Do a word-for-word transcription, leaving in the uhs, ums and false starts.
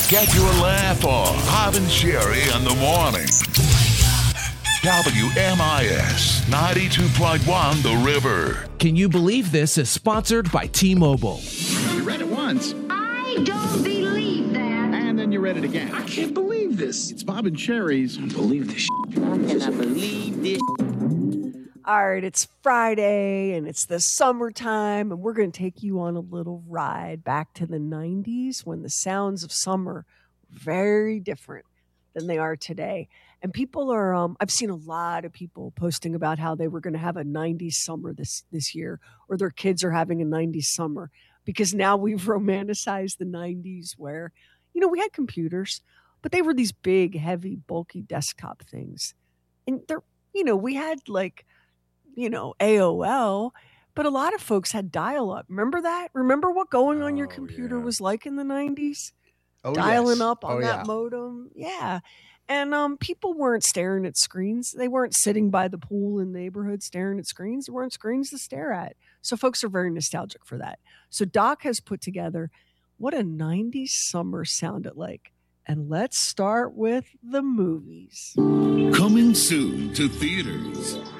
Get your laugh on. Bob and Sherry in the morning. W M I S ninety-two point one The River. Can you believe this is sponsored by T-Mobile? You read it once. I don't believe that. And then you read it again. I can't believe this. It's Bob and Sherry's. I believe this. I cannot believe this. All right, it's Friday and it's the summertime, and we're going to take you on a little ride back to the nineties when the sounds of summer were very different than they are today. And people are, um, I've seen a lot of people posting about how they were going to have a nineties summer this, this year, or their kids are having a nineties summer, because now we've romanticized the nineties where, you know, we had computers, but they were these big, heavy, bulky desktop things. And they're, you know, we had like, you know, A O L, but a lot of folks had dial-up. Remember that? Remember what going on your Oh, computer yeah. was like in the nineties? Oh, Dialing yes. up on Oh, that yeah. modem. Yeah. And um, people weren't staring at screens. They weren't sitting by the pool in the neighborhood staring at screens. There weren't screens to stare at. So folks are very nostalgic for that. So Doc has put together what a nineties summer sounded like. And let's start with the movies. Coming soon to theaters.